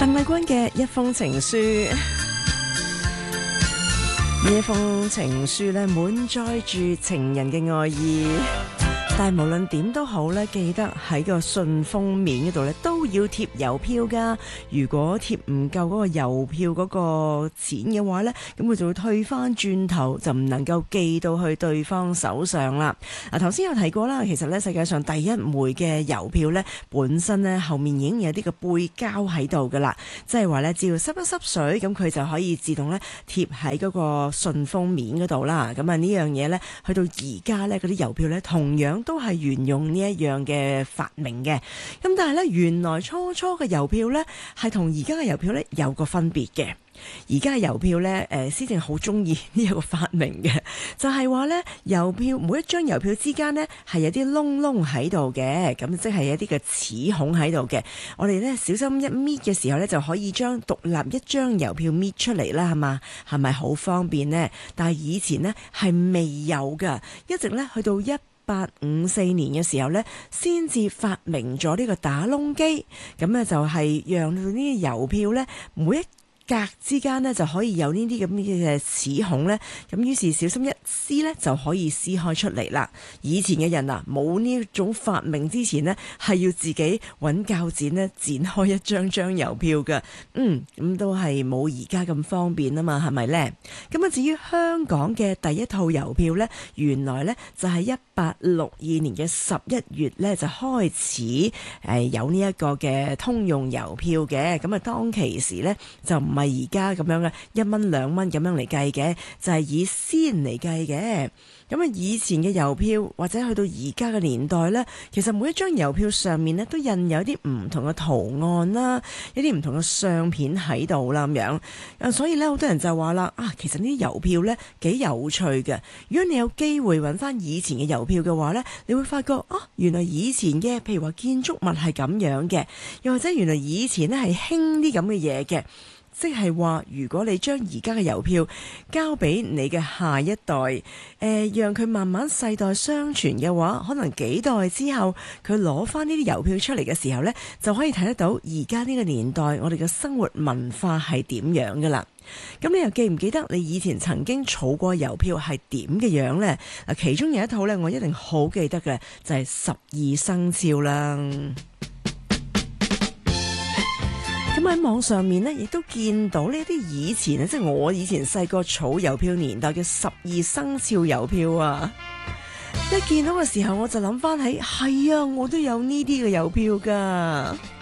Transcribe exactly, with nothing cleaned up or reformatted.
鄧麗君嘅一封情書，呢一封情書咧滿載住情人嘅愛意。但係無論點都好咧，記得喺個信封面嗰度咧都要貼郵票噶。如果貼唔夠嗰個郵票嗰個錢嘅話咧，咁佢就會退翻轉頭，就唔能夠寄到去對方手上啦。嗱，頭先有提過啦，其實咧世界上第一枚嘅郵票咧，本身咧後面已經有啲個背膠喺度噶啦，即係話咧只要濕一濕水，咁佢就可以自動咧貼喺嗰個信封面嗰度啦。咁啊呢樣嘢咧，去到而家咧嗰啲郵票咧，同樣都係沿用呢一樣嘅發明嘅。咁但係咧，原來初初嘅郵票咧係同而家嘅郵票咧有個分別嘅。而家嘅郵票咧，誒施政好中意呢一個發明嘅，就係話咧郵票每一張郵票之間咧係有啲窿窿喺度嘅，咁即係有啲嘅齒孔喺度嘅。我哋咧小心一搣嘅時候咧，就可以將獨立一張郵票搣出嚟啦，係嘛？係咪好方便呢？但係以前呢係未有㗎，一直咧去到一八五四年嘅時候咧，先至發明咗呢個打窿機，咁咧就係讓呢啲郵票咧每一格之間呢就可以有呢啲咁嘅齒孔呢，咁於是小心一撕呢就可以撕開出嚟啦。以前嘅人啊，冇呢種發明之前呢，係要自己揾鉸剪呢剪開一張張郵票嘅。嗯，咁都係冇而家咁方便啊嘛，係咪呢？咁啊，至於香港嘅第一套郵票呢，原來呢就係一八六二年嘅十一月呢就開始誒有呢一個嘅通用郵票嘅。咁啊，當其時呢就唔係而家咁樣嘅一蚊兩蚊咁樣嚟計嘅，就係以仙嚟計嘅。咁啊，以前嘅郵票或者去到而家嘅年代呢，其實每一張郵票上面呢都印有啲唔同嘅圖案啦，一啲唔同嘅相片喺度啦咁樣。啊，所以呢，好多人就話啦，啊，其實呢啲郵票呢幾有趣嘅。如果你有機會揾翻以前嘅郵票嘅話呢，你會發覺啊，原來以前嘅譬如話建築物係咁樣嘅，又或者原來以前呢係興啲咁嘅嘢嘅。即係話，如果你將而家嘅郵票交俾你嘅下一代，誒、呃，讓佢慢慢世代相傳嘅話，可能幾代之後，佢攞翻呢啲郵票出嚟嘅時候呢，就可以睇得到而家呢個年代我哋嘅生活文化係點樣噶啦。咁你又記唔記得你以前曾經儲過郵票係點嘅樣呢？嗱，其中有一套呢，我一定好記得嘅，就係十二生肖啦。咁喺網上面呢，亦都見到呢啲以前即係我以前細個儲郵票年代嘅十二生肖郵票啊！一見到嘅時候，我就諗翻起，係啊，我都有呢啲嘅郵票噶。